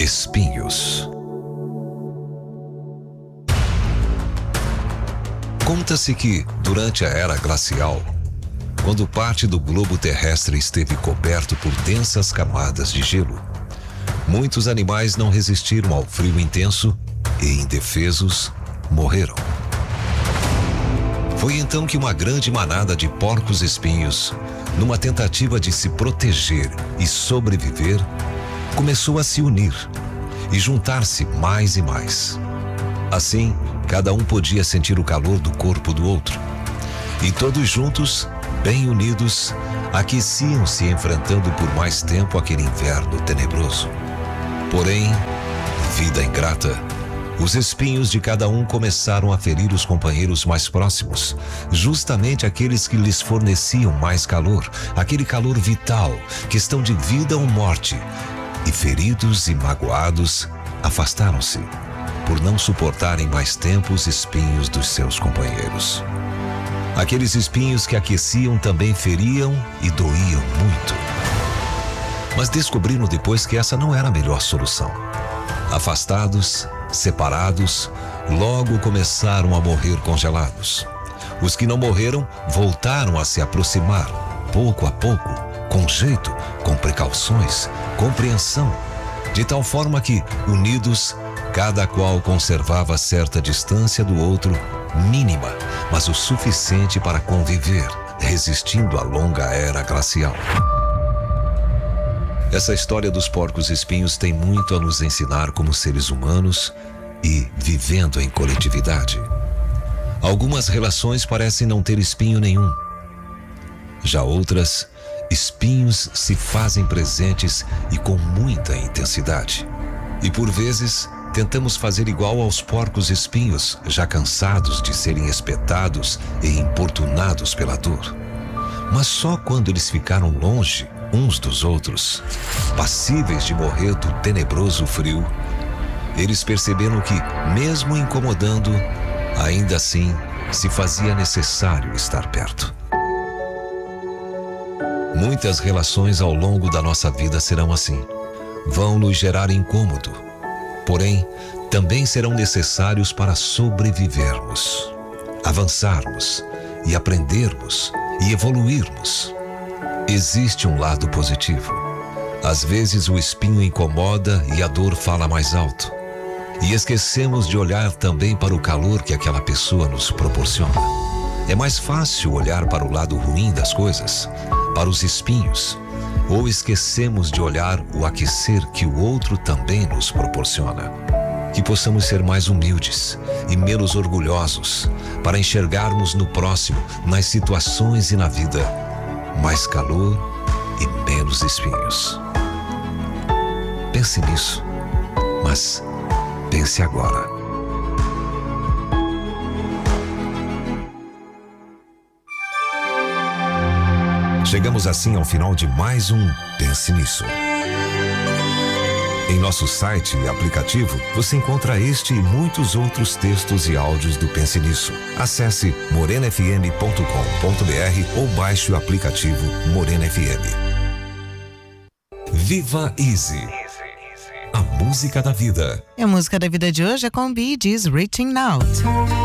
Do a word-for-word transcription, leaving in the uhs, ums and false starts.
espinhos. Conta-se que, durante a Era Glacial, quando parte do globo terrestre esteve coberto por densas camadas de gelo, muitos animais não resistiram ao frio intenso e, indefesos, morreram. Foi então que uma grande manada de porcos-espinhos, numa tentativa de se proteger e sobreviver, começou a se unir e juntar-se mais e mais. Assim, cada um podia sentir o calor do corpo do outro. E todos juntos, bem unidos, aqueciam-se enfrentando por mais tempo aquele inverno tenebroso. Porém, vida ingrata, os espinhos de cada um começaram a ferir os companheiros mais próximos, justamente aqueles que lhes forneciam mais calor, aquele calor vital, questão de vida ou morte. E feridos e magoados, afastaram-se, por não suportarem mais tempo os espinhos dos seus companheiros. Aqueles espinhos que aqueciam também feriam e doíam muito. Mas descobriram depois que essa não era a melhor solução. Afastados, separados, logo começaram a morrer congelados. Os que não morreram voltaram a se aproximar, pouco a pouco, com jeito, com precauções, compreensão, de tal forma que, unidos, cada qual conservava certa distância do outro, mínima, mas o suficiente para conviver, resistindo à longa era glacial. Essa história dos porcos-espinhos tem muito a nos ensinar como seres humanos e vivendo em coletividade. Algumas relações parecem não ter espinho nenhum. Já outras, espinhos se fazem presentes e com muita intensidade. E por vezes, tentamos fazer igual aos porcos-espinhos, já cansados de serem espetados e importunados pela dor. Mas só quando eles ficaram longe uns dos outros, passíveis de morrer do tenebroso frio, eles perceberam que, mesmo incomodando, ainda assim se fazia necessário estar perto. Muitas relações ao longo da nossa vida serão assim. Vão nos gerar incômodo, porém, também serão necessários para sobrevivermos, avançarmos e aprendermos e evoluirmos. Existe um lado positivo. Às vezes o espinho incomoda e a dor fala mais alto. E esquecemos de olhar também para o calor que aquela pessoa nos proporciona. É mais fácil olhar para o lado ruim das coisas, para os espinhos, ou esquecemos de olhar o aquecer que o outro também nos proporciona. Que possamos ser mais humildes e menos orgulhosos para enxergarmos no próximo, nas situações e na vida, mais calor e menos espinhos. Pense nisso, mas pense agora. Chegamos assim ao final de mais um Pense Nisso. Em nosso site e aplicativo, você encontra este e muitos outros textos e áudios do Pense Nisso. Acesse morena f m ponto com ponto b r ou baixe o aplicativo Morena F M. Viva Easy. A música da vida. E a música da vida de hoje é com Bee Gees Reaching Out.